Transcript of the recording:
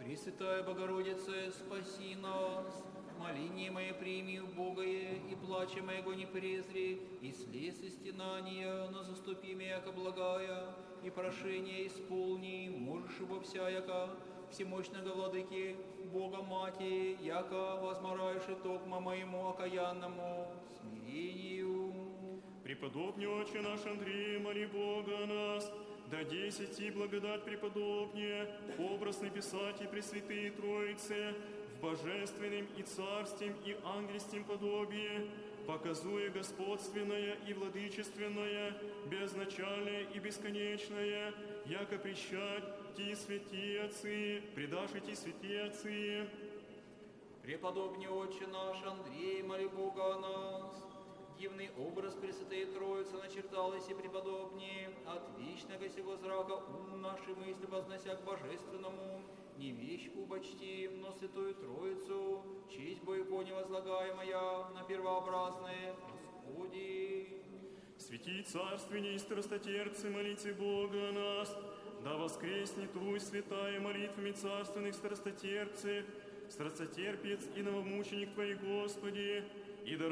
Пресвятая Богородице, спаси нас. Моление мое прими в Богое, и плача моего не презри, и слез и стенания, но заступи меня, яко благая, и прошение исполни, можешь во вся, яко всемощного владыки, Бога Мати, яко возмораешь и токма моему окаянному смирению. Преподобный Отче наш Андрей, моли Бога о нас, да десяти благодать преподобнее, образ написать и Пресвятые Троицы, в божественном и царским и ангельским подобии, показуя господственное и владычественное, безначальное и бесконечное, яко прещать ти святые отцы, предашь ти святые отцы. Преподобный Отче наш Андрей, моли Бога о нас. Дивный образ Пресвятой Троицы начерталась и преподобнее, от вечного сего зрака ум наши мысли вознося к божественному, не вещь убочти, но Святую Троицу, честь бойко невозлагаемая на первообразное Господи. Святи царственней и страстотерпцы, молите Бога о нас, да воскреснет Туй святая молитвами царственных страстотерпцев, страстотерпец и новомученик Твой, Господи, и да